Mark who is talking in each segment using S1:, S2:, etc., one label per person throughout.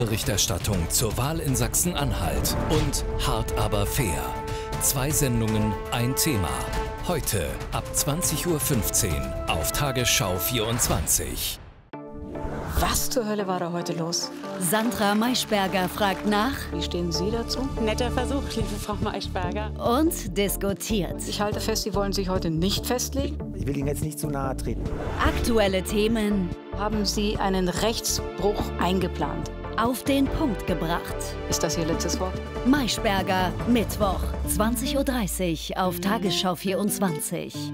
S1: Berichterstattung zur Wahl in Sachsen-Anhalt und Hart aber fair. 2 Sendungen, ein Thema. Heute ab 20:15 Uhr auf Tagesschau 24.
S2: Was zur Hölle war da heute los?
S3: Sandra Maischberger fragt nach.
S2: Wie stehen Sie dazu?
S4: Netter Versuch, liebe Frau Maischberger.
S3: Und diskutiert.
S2: Ich halte fest, Sie wollen sich heute nicht festlegen.
S5: Ich will Ihnen jetzt nicht zu nahe treten.
S3: Aktuelle Themen
S2: Haben Sie einen Rechtsbruch eingeplant?
S3: auf den Punkt gebracht.
S2: Ist das Ihr letztes Wort?
S3: Maischberger, Mittwoch, 20:30 Uhr auf Tagesschau 24.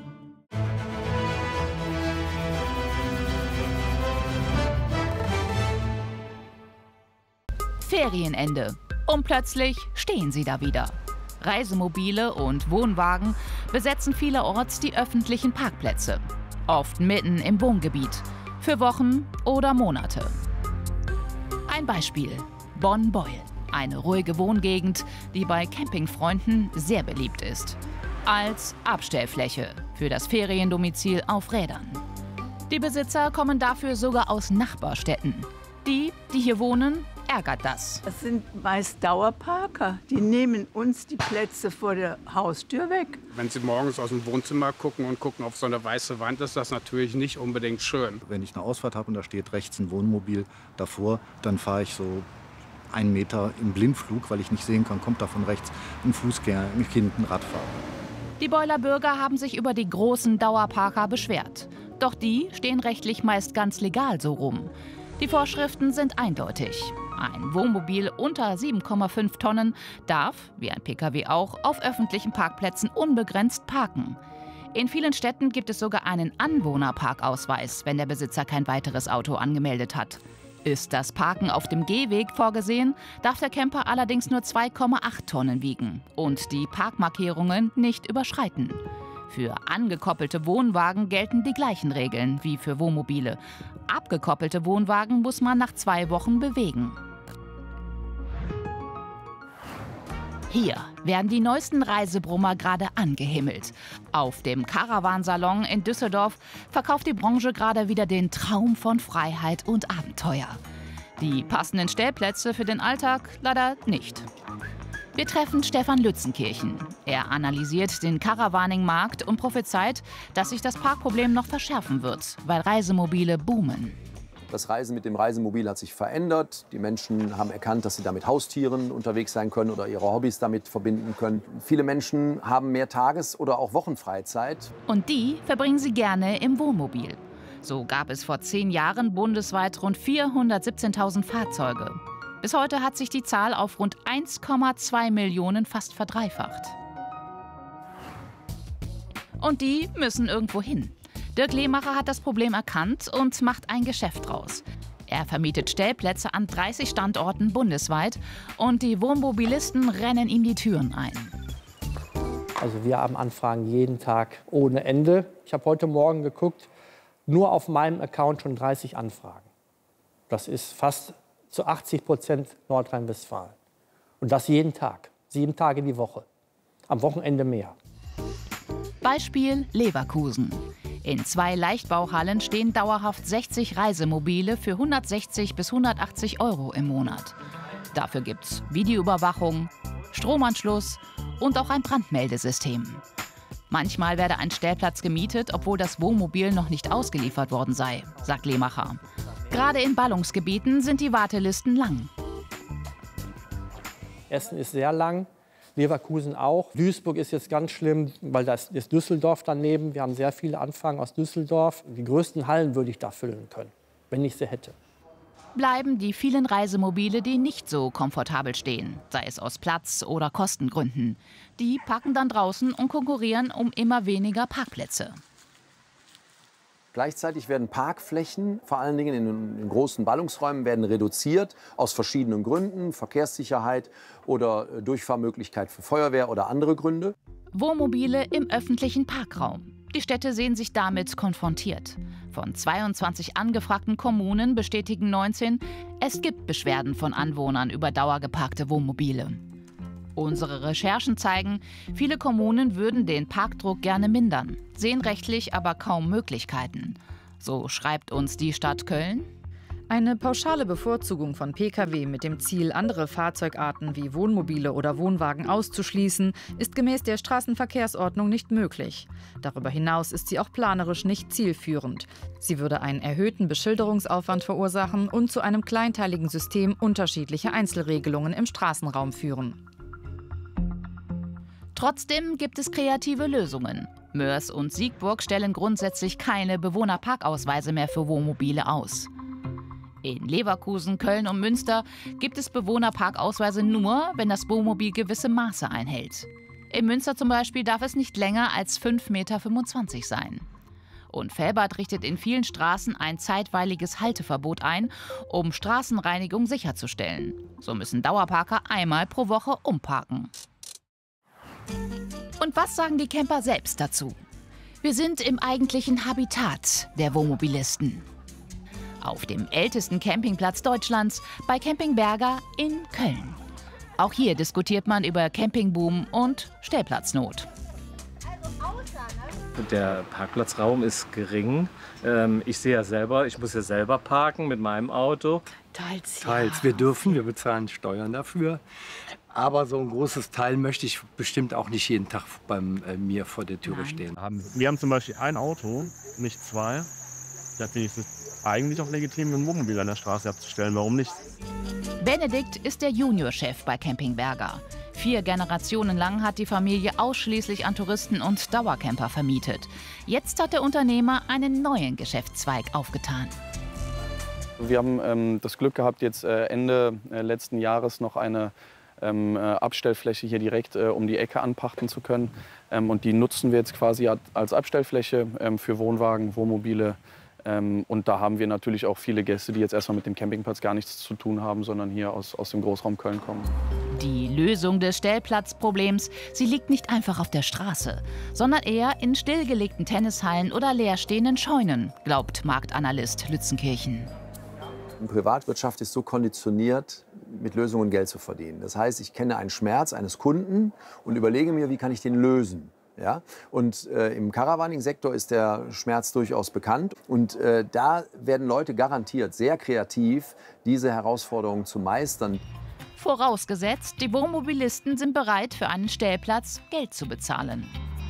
S6: Ferienende. Und plötzlich stehen sie da wieder. Reisemobile und Wohnwagen besetzen vielerorts die öffentlichen Parkplätze. Oft mitten im Wohngebiet. Für Wochen oder Monate. Ein Beispiel: Bonn-Beuel. Eine ruhige Wohngegend, die bei Campingfreunden sehr beliebt ist. Als Abstellfläche für das Feriendomizil auf Rädern. Die Besitzer kommen dafür sogar aus Nachbarstädten. Die hier wohnen, ärgert das.
S7: Das sind meist Dauerparker. Die nehmen uns die Plätze vor der Haustür weg.
S8: Wenn Sie morgens aus dem Wohnzimmer gucken und gucken auf so eine weiße Wand, ist das natürlich nicht unbedingt schön.
S9: Wenn ich eine Ausfahrt habe und da steht rechts ein Wohnmobil davor, dann fahre ich so 1 Meter im Blindflug, weil ich nicht sehen kann, kommt da von rechts ein Fußgänger, ein Kind, ein Radfahrer.
S6: Die Beuler Bürger haben sich über die großen Dauerparker beschwert. Doch die stehen rechtlich meist ganz legal so rum. Die Vorschriften sind eindeutig. Ein Wohnmobil unter 7,5 Tonnen darf, wie ein Pkw auch, auf öffentlichen Parkplätzen unbegrenzt parken. In vielen Städten gibt es sogar einen Anwohnerparkausweis, wenn der Besitzer kein weiteres Auto angemeldet hat. Ist das Parken auf dem Gehweg vorgesehen, darf der Camper allerdings nur 2,8 Tonnen wiegen und die Parkmarkierungen nicht überschreiten. Für angekoppelte Wohnwagen gelten die gleichen Regeln wie für Wohnmobile. Abgekoppelte Wohnwagen muss man nach 2 Wochen bewegen. Hier werden die neuesten Reisebrummer gerade angehimmelt. Auf dem Caravansalon in Düsseldorf verkauft die Branche gerade wieder den Traum von Freiheit und Abenteuer. Die passenden Stellplätze für den Alltag leider nicht. Wir treffen Stefan Lützenkirchen. Er analysiert den Caravaning-Markt und prophezeit, dass sich das Parkproblem noch verschärfen wird, weil Reisemobile boomen.
S10: Das Reisen mit dem Reisemobil hat sich verändert. Die Menschen haben erkannt, dass sie da mit Haustieren unterwegs sein können oder ihre Hobbys damit verbinden können. Viele Menschen haben mehr Tages- oder auch Wochenfreizeit.
S6: Und die verbringen sie gerne im Wohnmobil. So gab es vor 10 Jahren bundesweit rund 417.000 Fahrzeuge. Bis heute hat sich die Zahl auf rund 1,2 Millionen fast verdreifacht. Und die müssen irgendwo hin. Dirk Lehmacher hat das Problem erkannt und macht ein Geschäft draus. Er vermietet Stellplätze an 30 Standorten bundesweit und die Wohnmobilisten rennen ihm die Türen ein.
S11: Also wir haben Anfragen jeden Tag ohne Ende. Ich habe heute Morgen geguckt, nur auf meinem Account schon 30 Anfragen. Das ist fast zu 80% Nordrhein-Westfalen. Und das jeden Tag, 7 Tage die Woche. Am Wochenende mehr.
S6: Beispiel Leverkusen. In 2 Leichtbauhallen stehen dauerhaft 60 Reisemobile für 160 bis 180 € im Monat. Dafür gibt's Videoüberwachung, Stromanschluss und auch ein Brandmeldesystem. Manchmal werde ein Stellplatz gemietet, obwohl das Wohnmobil noch nicht ausgeliefert worden sei, sagt Lehmacher. Gerade in Ballungsgebieten sind die Wartelisten lang.
S11: Essen ist sehr lang, Leverkusen auch. Duisburg ist jetzt ganz schlimm, weil da ist Düsseldorf daneben. Wir haben sehr viele Anfragen aus Düsseldorf. Die größten Hallen würde ich da füllen können, wenn ich sie hätte.
S6: Bleiben die vielen Reisemobile, die nicht so komfortabel stehen, sei es aus Platz- oder Kostengründen. Die parken dann draußen und konkurrieren um immer weniger Parkplätze.
S10: Gleichzeitig werden Parkflächen, vor allen Dingen in großen Ballungsräumen, werden reduziert aus verschiedenen Gründen, Verkehrssicherheit oder Durchfahrmöglichkeit für Feuerwehr oder andere Gründe.
S6: Wohnmobile im öffentlichen Parkraum. Die Städte sehen sich damit konfrontiert. Von 22 angefragten Kommunen bestätigen 19, es gibt Beschwerden von Anwohnern über dauergeparkte Wohnmobile. Unsere Recherchen zeigen, viele Kommunen würden den Parkdruck gerne mindern, sehen rechtlich aber kaum Möglichkeiten. So schreibt uns die Stadt Köln.
S12: Eine pauschale Bevorzugung von Pkw mit dem Ziel, andere Fahrzeugarten wie Wohnmobile oder Wohnwagen auszuschließen, ist gemäß der Straßenverkehrsordnung nicht möglich. Darüber hinaus ist sie auch planerisch nicht zielführend. Sie würde einen erhöhten Beschilderungsaufwand verursachen und zu einem kleinteiligen System unterschiedlicher Einzelregelungen im Straßenraum führen.
S6: Trotzdem gibt es kreative Lösungen. Moers und Siegburg stellen grundsätzlich keine Bewohnerparkausweise mehr für Wohnmobile aus. In Leverkusen, Köln und Münster gibt es Bewohnerparkausweise nur, wenn das Wohnmobil gewisse Maße einhält. In Münster zum Beispiel darf es nicht länger als 5,25 Meter sein. Und Velbert richtet in vielen Straßen ein zeitweiliges Halteverbot ein, um Straßenreinigung sicherzustellen. So müssen Dauerparker einmal pro Woche umparken. Und was sagen die Camper selbst dazu? Wir sind im eigentlichen Habitat der Wohnmobilisten. Auf dem ältesten Campingplatz Deutschlands, bei Camping Berger in Köln. Auch hier diskutiert man über Campingboom und Stellplatznot.
S13: Der Parkplatzraum ist gering. Ich sehe ja selber, ich muss ja selber parken mit meinem Auto.
S14: Teils. Wir dürfen, wir bezahlen Steuern dafür. Aber so ein großes Teil möchte ich bestimmt auch nicht jeden Tag bei mir vor der Türe stehen.
S15: Wir haben zum Beispiel ein Auto, nicht zwei. Da finde ich es eigentlich auch legitim, ein Wohnmobil an der Straße abzustellen. Warum nicht?
S6: Benedikt ist der Juniorchef bei Camping Berger. 4 Generationen lang hat die Familie ausschließlich an Touristen und Dauercamper vermietet. Jetzt hat der Unternehmer einen neuen Geschäftszweig aufgetan.
S16: Wir haben das Glück gehabt, jetzt Ende letzten Jahres noch eine Abstellfläche hier direkt um die Ecke anpachten zu können. Und die nutzen wir jetzt quasi als Abstellfläche für Wohnwagen, Wohnmobile. Und da haben wir natürlich auch viele Gäste, die jetzt erstmal mit dem Campingplatz gar nichts zu tun haben, sondern hier aus dem Großraum Köln kommen.
S6: Die Lösung des Stellplatzproblems, sie liegt nicht einfach auf der Straße, sondern eher in stillgelegten Tennishallen oder leerstehenden Scheunen, glaubt Marktanalyst Lützenkirchen.
S10: Die Privatwirtschaft ist so konditioniert, mit Lösungen Geld zu verdienen. Das heißt, ich kenne einen Schmerz eines Kunden und überlege mir, wie kann ich den lösen. Ja? Und im Caravaning-Sektor ist der Schmerz durchaus bekannt. Und da werden Leute garantiert sehr kreativ, diese Herausforderungen zu meistern.
S6: Vorausgesetzt, die Wohnmobilisten sind bereit, für einen Stellplatz Geld zu bezahlen.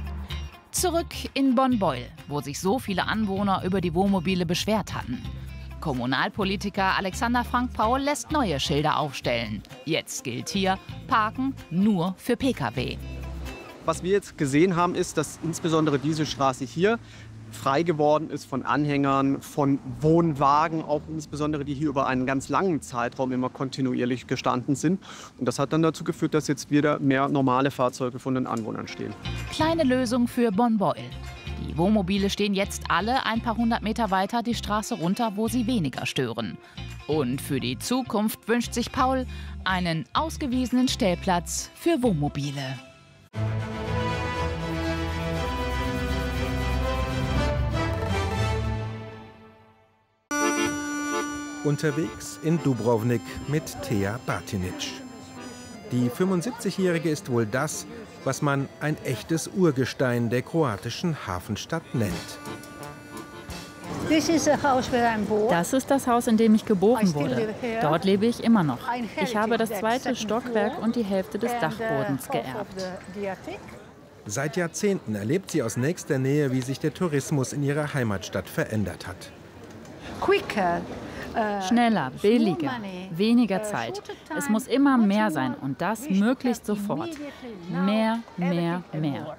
S6: Zurück in Bonn-Beuel, wo sich so viele Anwohner über die Wohnmobile beschwert hatten. Kommunalpolitiker Alexander Frank Paul lässt neue Schilder aufstellen. Jetzt gilt hier, Parken nur für Pkw.
S17: Was wir jetzt gesehen haben, ist, dass insbesondere diese Straße hier frei geworden ist von Anhängern, von Wohnwagen, auch insbesondere die hier über einen ganz langen Zeitraum immer kontinuierlich gestanden sind. Und das hat dann dazu geführt, dass jetzt wieder mehr normale Fahrzeuge von den Anwohnern stehen.
S6: Kleine Lösung für Bonn-Beuel. Die Wohnmobile stehen jetzt alle ein paar hundert Meter weiter die Straße runter, wo sie weniger stören. Und für die Zukunft wünscht sich Paul einen ausgewiesenen Stellplatz für Wohnmobile.
S18: Unterwegs in Dubrovnik mit Thea Batinic. Die 75-Jährige ist wohl das, was man ein echtes Urgestein der kroatischen Hafenstadt nennt.
S19: Das ist das Haus, in dem ich geboren wurde. Dort lebe ich immer noch. Ich habe das 2. Stockwerk und die Hälfte des Dachbodens geerbt.
S18: Seit Jahrzehnten erlebt sie aus nächster Nähe, wie sich der Tourismus in ihrer Heimatstadt verändert hat.
S19: Schneller, billiger, weniger Zeit. Es muss immer mehr sein und das möglichst sofort. Mehr, mehr, mehr.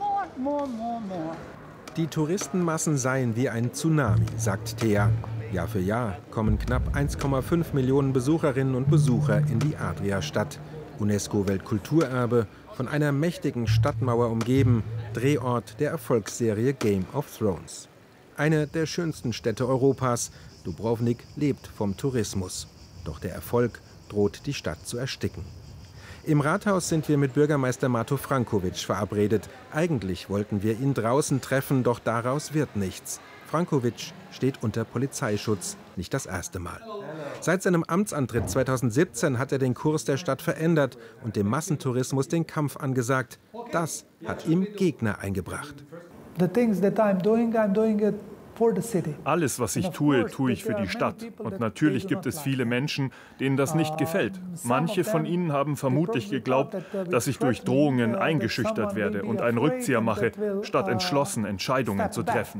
S18: Die Touristenmassen seien wie ein Tsunami, sagt Thea. Jahr für Jahr kommen knapp 1,5 Millionen Besucherinnen und Besucher in die Adria-Stadt. UNESCO-Weltkulturerbe, von einer mächtigen Stadtmauer umgeben, Drehort der Erfolgsserie Game of Thrones. Eine der schönsten Städte Europas. Dubrovnik lebt vom Tourismus. Doch der Erfolg droht, die Stadt zu ersticken. Im Rathaus sind wir mit Bürgermeister Mato Frankovic verabredet. Eigentlich wollten wir ihn draußen treffen, doch daraus wird nichts. Frankovic steht unter Polizeischutz, nicht das erste Mal. Seit seinem Amtsantritt 2017 hat er den Kurs der Stadt verändert und dem Massentourismus den Kampf angesagt. Das hat ihm Gegner eingebracht.
S20: The things that I'm doing it Alles, was ich tue, tue ich für die Stadt. Und natürlich gibt es viele Menschen, denen das nicht gefällt. Manche von ihnen haben vermutlich geglaubt, dass ich durch Drohungen eingeschüchtert werde und einen Rückzieher mache, statt entschlossen Entscheidungen zu treffen.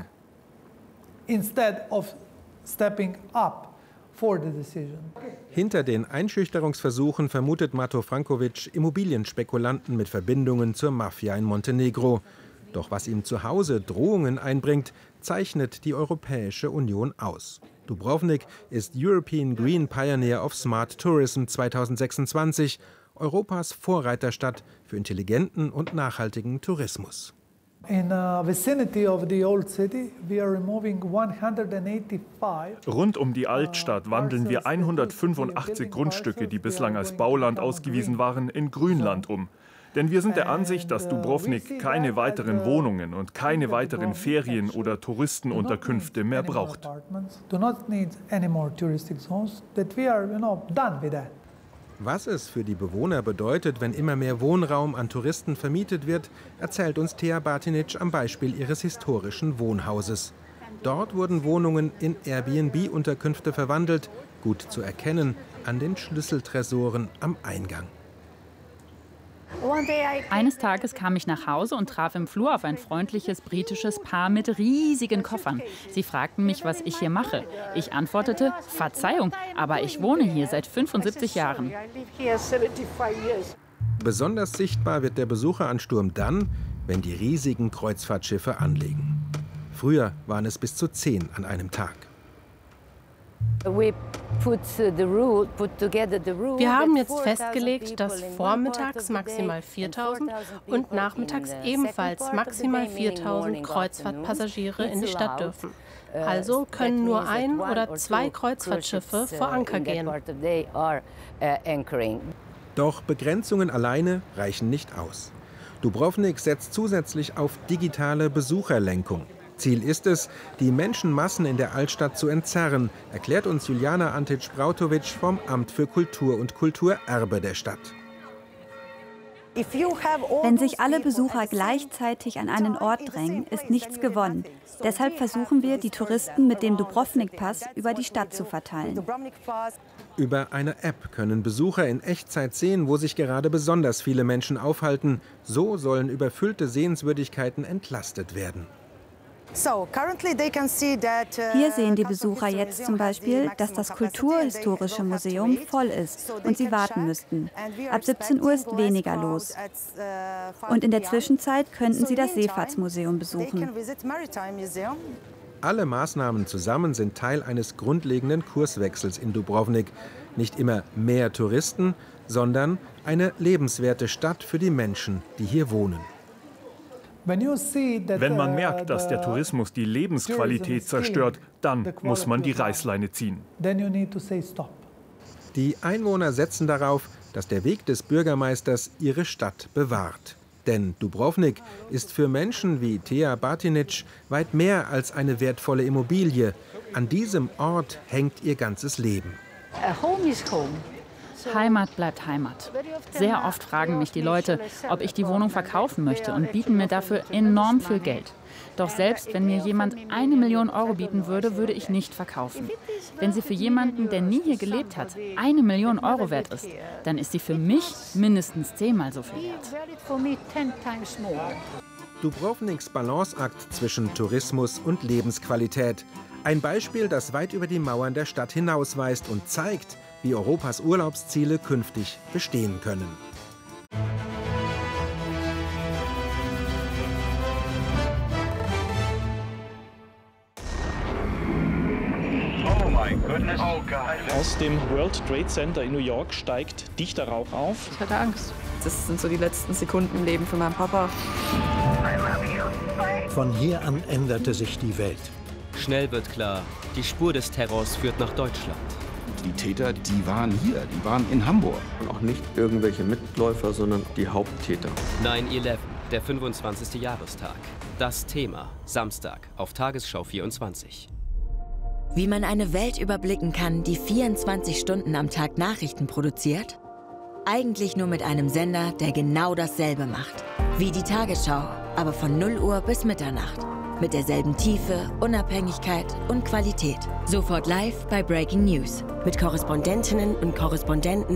S18: Hinter den Einschüchterungsversuchen vermutet Mato Frankovic Immobilienspekulanten mit Verbindungen zur Mafia in Montenegro. Doch was ihm zu Hause Drohungen einbringt, zeichnet die Europäische Union aus. Dubrovnik ist European Green Pioneer of Smart Tourism 2026, Europas Vorreiterstadt für intelligenten und nachhaltigen Tourismus.
S20: Rund um die Altstadt wandeln wir 185 Grundstücke, die bislang als Bauland ausgewiesen waren, in Grünland um. Denn wir sind der Ansicht, dass Dubrovnik keine weiteren Wohnungen und keine weiteren Ferien- oder Touristenunterkünfte mehr braucht.
S18: Was es für die Bewohner bedeutet, wenn immer mehr Wohnraum an Touristen vermietet wird, erzählt uns Thea Batinic am Beispiel ihres historischen Wohnhauses. Dort wurden Wohnungen in Airbnb-Unterkünfte verwandelt, gut zu erkennen an den Schlüsseltresoren am Eingang.
S19: Eines Tages kam ich nach Hause und traf im Flur auf ein freundliches britisches Paar mit riesigen Koffern. Sie fragten mich, was ich hier mache. Ich antwortete, Verzeihung, aber ich wohne hier seit 75 Jahren.
S18: Besonders sichtbar wird der Besucheransturm dann, wenn die riesigen Kreuzfahrtschiffe anlegen. Früher waren es bis zu 10 an einem Tag.
S21: Wir haben jetzt festgelegt, dass vormittags maximal 4.000 und nachmittags ebenfalls maximal 4.000 Kreuzfahrtpassagiere in die Stadt dürfen. Also können nur 1 oder 2 Kreuzfahrtschiffe vor Anker gehen.
S18: Doch Begrenzungen alleine reichen nicht aus. Dubrovnik setzt zusätzlich auf digitale Besucherlenkung. Ziel ist es, die Menschenmassen in der Altstadt zu entzerren, erklärt uns Juliana Antic-Brautovic vom Amt für Kultur und Kulturerbe der Stadt.
S22: Wenn sich alle Besucher gleichzeitig an einen Ort drängen, ist nichts gewonnen. Deshalb versuchen wir, die Touristen mit dem Dubrovnik-Pass über die Stadt zu verteilen.
S18: Über eine App können Besucher in Echtzeit sehen, wo sich gerade besonders viele Menschen aufhalten. So sollen überfüllte Sehenswürdigkeiten entlastet werden.
S22: Hier sehen die Besucher jetzt zum Beispiel, dass das Kulturhistorische Museum voll ist und sie warten müssten. Ab 17 Uhr ist weniger los. Und in der Zwischenzeit könnten sie das Seefahrtsmuseum besuchen.
S18: Alle Maßnahmen zusammen sind Teil eines grundlegenden Kurswechsels in Dubrovnik. Nicht immer mehr Touristen, sondern eine lebenswerte Stadt für die Menschen, die hier wohnen.
S20: Wenn man merkt, dass der Tourismus die Lebensqualität zerstört, dann muss man die Reißleine ziehen.
S18: Die Einwohner setzen darauf, dass der Weg des Bürgermeisters ihre Stadt bewahrt. Denn Dubrovnik ist für Menschen wie Thea Batinic weit mehr als eine wertvolle Immobilie. An diesem Ort hängt ihr ganzes Leben.
S19: Heimat bleibt Heimat. Sehr oft fragen mich die Leute, ob ich die Wohnung verkaufen möchte und bieten mir dafür enorm viel Geld. Doch selbst wenn mir jemand 1 Million Euro bieten würde, würde ich nicht verkaufen. Wenn sie für jemanden, der nie hier gelebt hat, 1 Million Euro wert ist, dann ist sie für mich mindestens 10-mal so viel wert.
S18: Dubrovniks Balanceakt zwischen Tourismus und Lebensqualität. Ein Beispiel, das weit über die Mauern der Stadt hinausweist und zeigt, wie Europas Urlaubsziele künftig bestehen können.
S23: Aus dem World Trade Center in New York steigt dichter Rauch auf.
S24: Ich hatte Angst. Das sind so die letzten Sekunden im Leben von meinem Papa.
S25: Von hier an änderte sich die Welt.
S26: Schnell wird klar, die Spur des Terrors führt nach Deutschland.
S27: Die Täter, die waren hier, die waren in Hamburg.
S28: Und auch nicht irgendwelche Mitläufer, sondern die Haupttäter.
S26: 9/11, der 25. Jahrestag. Das Thema, Samstag auf Tagesschau 24.
S29: Wie man eine Welt überblicken kann, die 24 Stunden am Tag Nachrichten produziert? Eigentlich nur mit einem Sender, der genau dasselbe macht. Wie die Tagesschau, aber von 0 Uhr bis Mitternacht. Mit derselben Tiefe, Unabhängigkeit und Qualität. Sofort live bei Breaking News. Mit Korrespondentinnen und Korrespondenten